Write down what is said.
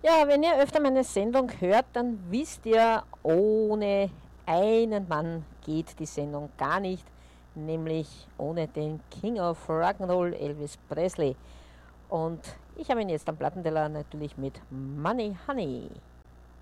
Ja, wenn ihr öfter meine Sendung hört, dann wisst ihr, ohne einen Mann geht die Sendung gar nicht, nämlich ohne den King of Rock'n'Roll Elvis Presley. Und ich habe ihn jetzt am Plattenteller natürlich mit Money Honey.